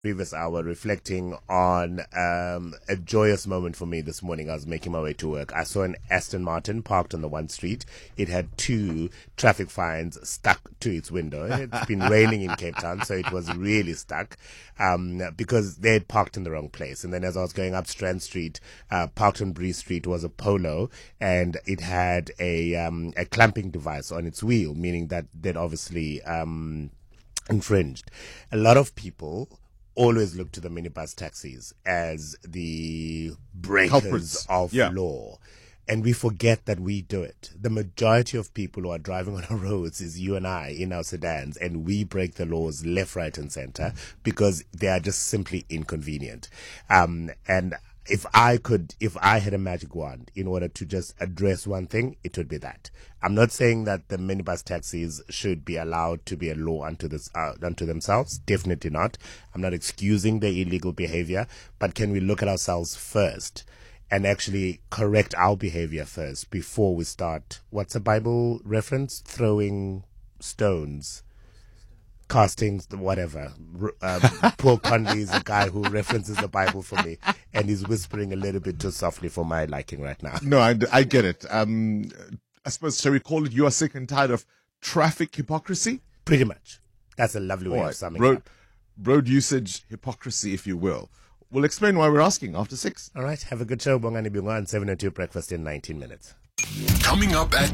previous hour reflecting on a joyous moment for me this morning. I was making my way to work. I saw an Aston Martin parked on the one street. It had 2 traffic fines stuck to its window. It's been raining in Cape Town, so it was really stuck because they had parked in the wrong place. And then as I was going up Strand Street, parked on Bree Street was a Polo, and it had a clamping device on its wheel, meaning that they'd obviously infringed. A lot of people always look to the minibus taxis as the breakers Culprits. of law. And we forget that we do it. The majority of people who are driving on our roads is you and I in our sedans, and we break the laws left, right, and center because they are just simply inconvenient. And if I had a magic wand in order to just address one thing, it would be that. I'm not saying that the minibus taxis should be allowed to be a law unto themselves. Definitely not. I'm not excusing their illegal behavior, but can we look at ourselves first and actually correct our behavior first before we start, what's a Bible reference? Throwing stones. Castings, whatever. Paul Conley is a guy who references the Bible for me, and he's whispering a little bit too softly for my liking right now. No, I get it. I suppose, shall we call it you are sick and tired of traffic hypocrisy? Pretty much. That's a lovely way of summing it up. Road usage hypocrisy, if you will. We'll explain why we're asking after 6. All right, have a good show. Bongani Bunga and 702 breakfast in 19 minutes. Coming up at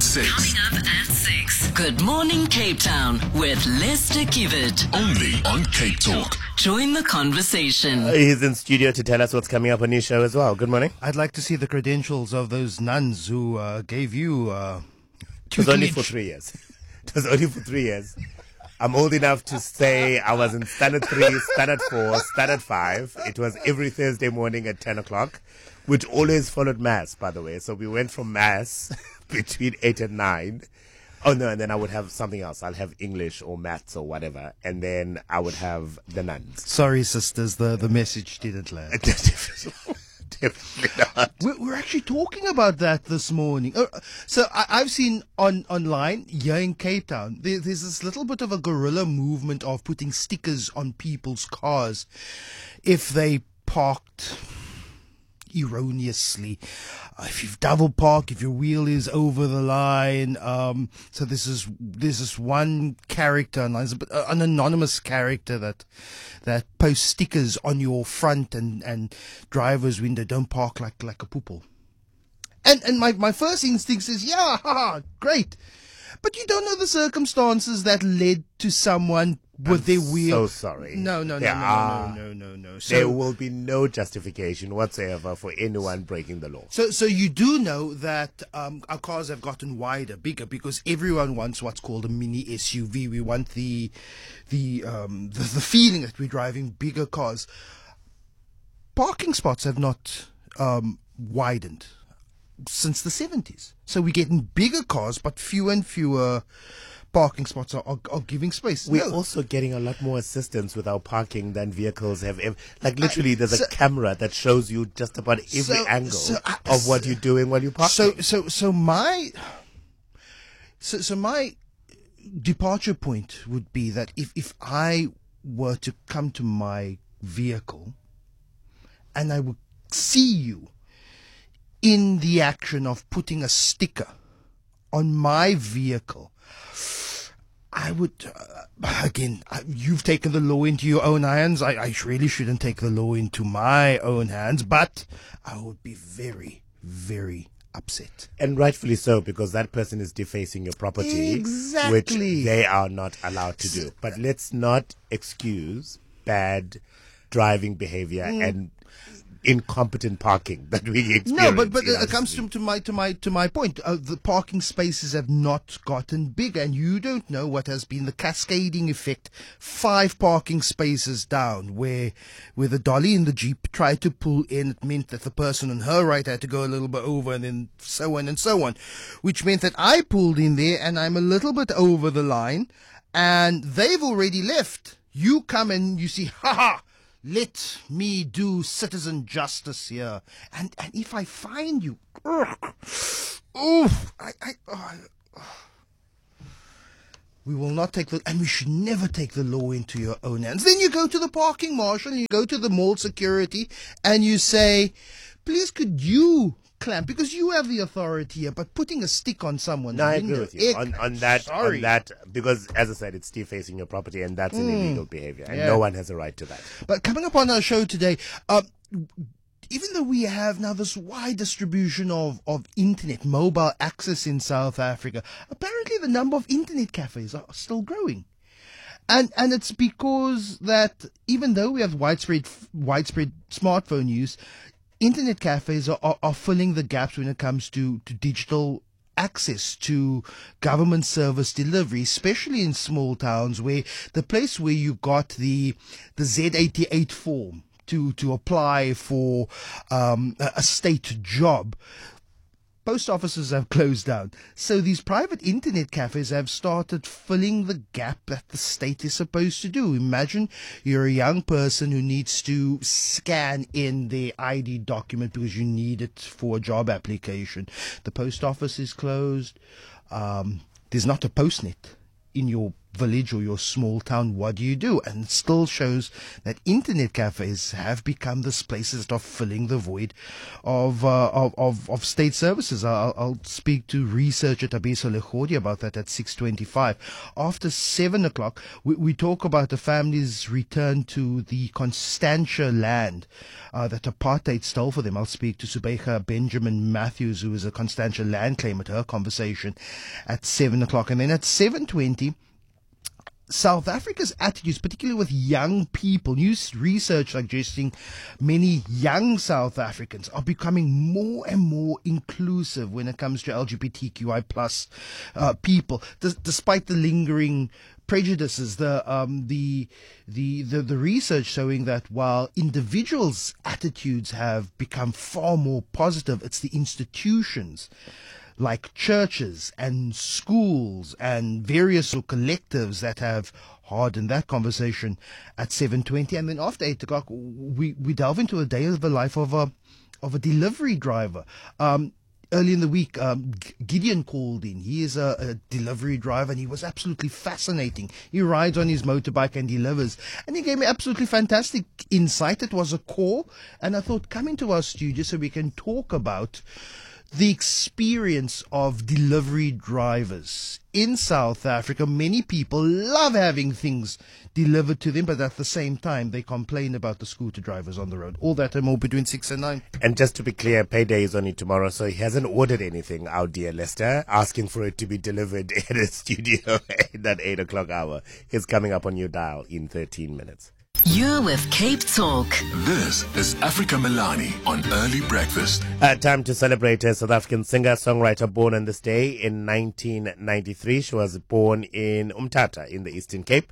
6. Good morning, Cape Town, with Lester Kivet. Only on Cape Talk. Join the conversation. He's in studio to tell us what's coming up on his show as well. Good morning. I'd like to see the credentials of those nuns who gave you It was only for 3 years. It was only for 3 years. I'm old enough to say I was in standard 3, standard 4, standard 5. It was every Thursday morning at 10 o'clock, which always followed mass, by the way. So we went from mass between 8 and 9. Oh, no, and then I would have something else. I'll have English or maths or whatever. And then I would have the nuns. Sorry, sisters, the message didn't land. Definitely not. We're actually talking about that this morning. So I've seen online here in Cape Town, there's this little bit of a guerrilla movement of putting stickers on people's cars if they parked erroneously. If you've double parked, if your wheel is over the line. So there's this one character, an anonymous character that posts stickers on your front and driver's window. Don't park like a poople. And my first instinct is, yeah, haha, great. But you don't know the circumstances that led to someone with their wheel. So sorry. No. So, there will be no justification whatsoever for anyone breaking the law. So you do know that our cars have gotten wider, bigger, because everyone wants what's called a mini SUV. We want the feeling that we're driving bigger cars. Parking spots have not widened since the 70s. So we're getting bigger cars, but fewer and fewer parking spots are giving space. We're also getting a lot more assistance with our parking than vehicles have ever. Like literally, there's a camera that shows you just about every angle of what you're doing while you're parking. So my departure point would be that if I were to come to my vehicle and I would see you in the action of putting a sticker on my vehicle, I would, you've taken the law into your own hands. I really shouldn't take the law into my own hands, but I would be very, very upset. And rightfully so, because that person is defacing your property, Exactly. which they are not allowed to do. But let's not excuse bad driving behavior and incompetent parking that we experience. No, but it comes to my point. The parking spaces have not gotten bigger, and you don't know what has been the cascading effect. 5 parking spaces down, where the dolly in the Jeep tried to pull in, it meant that the person on her right had to go a little bit over, and then so on and so on, which meant that I pulled in there, and I'm a little bit over the line, and they've already left. You come and you see, ha. Let me do citizen justice here. And if I find you, We will not take and we should never take the law into your own hands. Then you go to the parking marshal, you go to the mall security, and you say, please could you clamp, because you have the authority here, but putting a stick on someone's No, I window, agree with you on that. sorry. On that, because as I said, it's defacing your property, and that's an illegal behavior, and Yeah. no one has a right to that. But coming up on our show today, even though we have now this wide distribution of internet, mobile access in South Africa, apparently the number of internet cafes are still growing. And it's because that even though we have widespread smartphone use, internet cafes are filling the gaps when it comes to digital access to government service delivery, especially in small towns where the place where you got the Z88 form to apply for a state job, post offices have closed down. So these private internet cafes have started filling the gap that the state is supposed to do. Imagine you're a young person who needs to scan in their ID document because you need it for a job application. The post office is closed. There's not a postnet in your village or your small town. What do you do? And it still shows that internet cafes have become these places that are filling the void of state services. I'll speak to researcher Tabiso Legodi about that at 6:25. After 7 o'clock, we talk about the family's return to the Constantia land that apartheid stole for them. I'll speak to Subeja Benjamin Matthews, who is a Constantia land claimant, her conversation at 7 o'clock. And then at 7:20, South Africa's attitudes, particularly with young people, new research suggesting many young South Africans are becoming more and more inclusive when it comes to LGBTQI plus people, despite the lingering prejudices. The research showing that while individuals' attitudes have become far more positive, it's the institutions like churches and schools and various collectives that have hardened that conversation at 7:20. And then after 8 o'clock, we delve into a day of the life of a delivery driver. Early in the week, Gideon called in. He is a delivery driver, and he was absolutely fascinating. He rides on his motorbike and delivers. And he gave me absolutely fantastic insight. It was a call, and I thought, come into our studio so we can talk about the experience of delivery drivers in South Africa. Many people love having things delivered to them, but at the same time, they complain about the scooter drivers on the road. All that and more between 6 and 9. And just to be clear, payday is only tomorrow, so he hasn't ordered anything, our dear Lester, asking for it to be delivered in a studio at that 8 o'clock hour. It's coming up on your dial in 13 minutes. You're with Cape Talk. This is Africa Milani on Early Breakfast. Time to celebrate a South African singer-songwriter born on this day in 1993. She was born in Umtata in the Eastern Cape.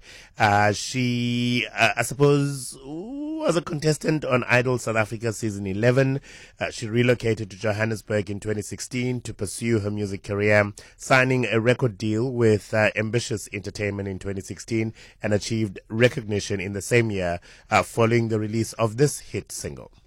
She, I suppose, was a contestant on Idol South Africa season 11. She relocated to Johannesburg in 2016 to pursue her music career, signing a record deal with Ambitious Entertainment in 2016 and achieved recognition in the same year following the release of this hit single.